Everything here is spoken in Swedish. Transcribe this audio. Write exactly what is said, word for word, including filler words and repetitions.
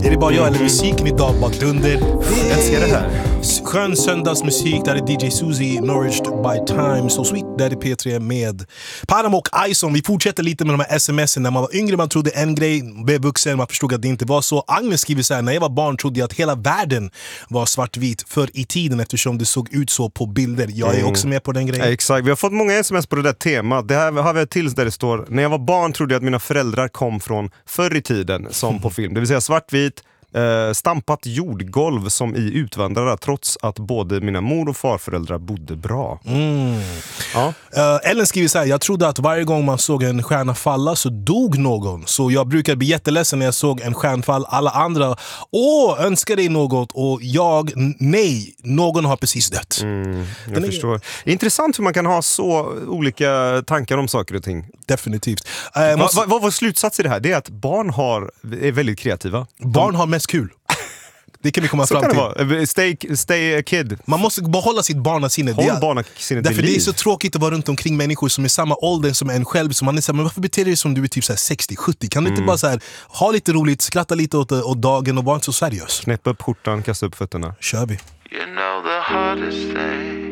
Är det bara jag eller musiken idag bara dunder? Jag älskar det här. Skön söndagsmusik. Där är D J Susie, Nourished by Time. So sweet, där är P tre med Panama och Ison. Vi fortsätter lite med de här smsen. När man var yngre man trodde en grej, blev vuxen, man förstod att det inte var så. Agnes skriver så här: när jag var barn trodde jag att hela världen var svartvit för i tiden eftersom det såg ut så på bilder. Jag är Mm. också med på den grejen. Ja, exakt, vi har fått många sms på det där temat. Det här har vi ett till där det står: när jag var barn trodde jag att mina föräldrar kom från förr i tiden som på film. Det vill säga svartvit, eh, stampat jordgolv som i Utvandrarna, trots att både mina mor- och farföräldrar bodde bra. Mm. Ja. Uh, Ellen skriver så här: jag trodde att varje gång man såg en stjärna falla så dog någon. Så jag brukar bli jätteledsen när jag såg en stjärnfall. Alla andra, åh, önskar dig något. Och jag, nej, någon har precis dött. Mm, jag Den är- förstår. Det är intressant hur man kan ha så olika tankar om saker och ting. Definitivt. Uh, Vad måste, va, va, vad slutsats i det här? Det är att barn har, är väldigt kreativa. barn har mest kul. Det kan vi komma Så fram kan det till. vara. Stay, stay a kid. Man måste behålla sitt barnasinne. Håll Det är- barnasinnet Därför vid det är liv. så tråkigt att vara runt omkring människor som är samma ålder som en själv. Som man är så här, men varför beter du dig som du är typ så här sextio sjuttio? Kan du inte bara så här, ha lite roligt, skratta lite åt, åt dagen och vara inte så seriös? Knäppa upp skjortan, kasta upp fötterna. Kör vi. You know the hardest thing